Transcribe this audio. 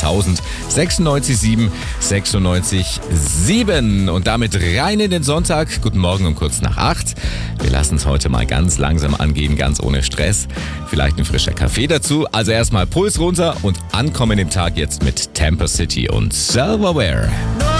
1000 96 7. Und damit rein in den Sonntag. Guten Morgen um kurz nach 8. Wir lassen es heute mal ganz langsam angehen, ganz ohne Stress. Vielleicht ein frischer Kaffee dazu. Also erstmal Puls runter und ankommen im Tag jetzt mit Tampa City und Silverware.